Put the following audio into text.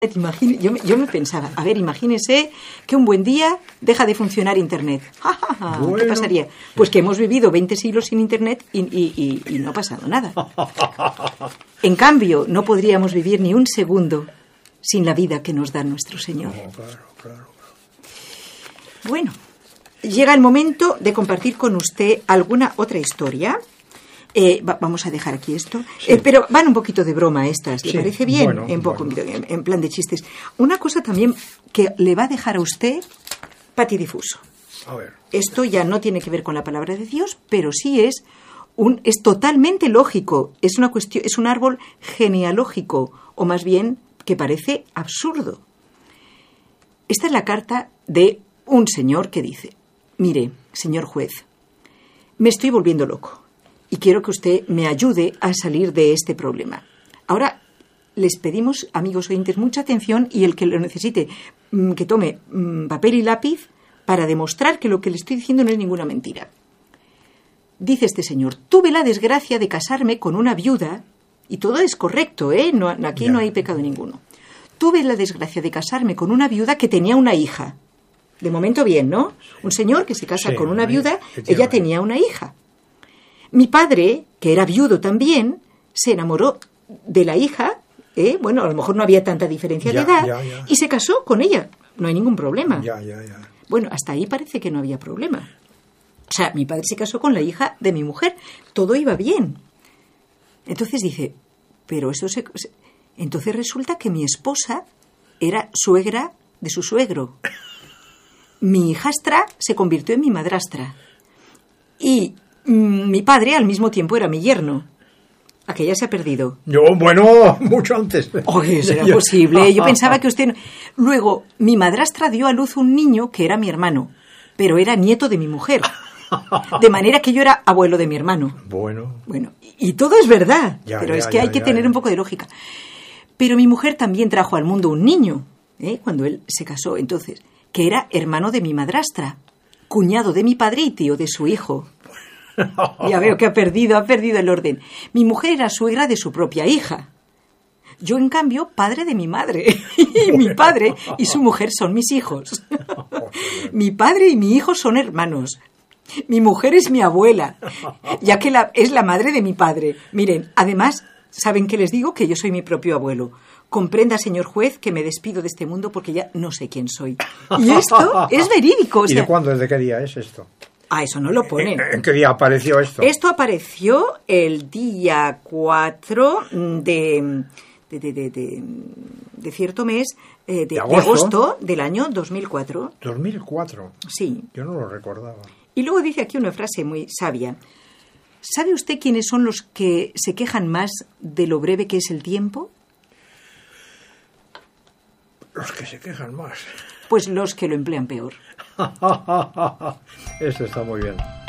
Yo me pensaba, a ver, imagínese que un buen día deja de funcionar Internet. Bueno. ¿Qué pasaría? Pues que hemos vivido 20 siglos sin Internet y no ha pasado nada. En cambio, no podríamos vivir ni un segundo sin la vida que nos da nuestro Señor. Claro. Bueno, llega el momento de compartir con usted alguna otra historia. Vamos a dejar aquí esto. Sí. Pero van un poquito de broma estas. ¿Le parece bien? Bueno, en plan de chistes. Una cosa también que le va a dejar a usted patidifuso. A ver. Esto ya no tiene que ver con la palabra de Dios, pero sí es totalmente lógico. Es una cuestión, es un árbol genealógico, o más bien que parece absurdo. Esta es la carta de un señor que dice: mire, señor juez, me estoy volviendo loco y quiero que usted me ayude a salir de este problema. Ahora les pedimos, amigos oyentes, mucha atención, y el que lo necesite, que tome papel y lápiz para demostrar que lo que le estoy diciendo no es ninguna mentira. Dice este señor: tuve la desgracia de casarme con una viuda, y todo es correcto, aquí no hay pecado ninguno. Tuve la desgracia de casarme con una viuda que tenía una hija. De momento bien, ¿no? Un señor que se casa con una viuda, ella tenía una hija. Mi padre, que era viudo también, se enamoró de la hija, a lo mejor no había tanta diferencia de edad, y se casó con ella. No hay ningún problema. Bueno, hasta ahí parece que no había problema. O sea, mi padre se casó con la hija de mi mujer. Todo iba bien. Entonces dice, pero eso entonces resulta que mi esposa era suegra de su suegro. Mi hijastra se convirtió en mi madrastra. Y mi padre al mismo tiempo era mi yerno. Aquella se ha perdido. Mucho antes. Oye, eso era posible. Yo pensaba que usted... Luego, mi madrastra dio a luz un niño que era mi hermano, pero era nieto de mi mujer. De manera que yo era abuelo de mi hermano. Bueno, y todo es verdad, pero es que hay que tener un poco de lógica. Pero mi mujer también trajo al mundo un niño, cuando él se casó, entonces, que era hermano de mi madrastra, cuñado de mi padre y tío de su hijo. Ya veo que ha perdido el orden. Mi mujer era suegra de su propia hija. Yo, en cambio, padre de mi madre. Y mi padre y su mujer son mis hijos. Mi padre y mi hijo son hermanos. Mi mujer es mi abuela, ya que es la madre de mi padre. Miren, además, ¿saben qué les digo? Que yo soy mi propio abuelo. Comprenda, señor juez, que me despido de este mundo porque ya no sé quién soy. Y esto es verídico. ¿Y de cuándo? ¿Desde qué día es esto? Eso no lo ponen. ¿En qué día apareció esto? Esto apareció el día 4 de cierto mes de agosto del año 2004. ¿2004? Sí. Yo no lo recordaba. Y luego dice aquí una frase muy sabia. ¿Sabe usted quiénes son los que se quejan más de lo breve que es el tiempo? Los que se quejan más. Pues los que lo emplean peor. Eso está muy bien.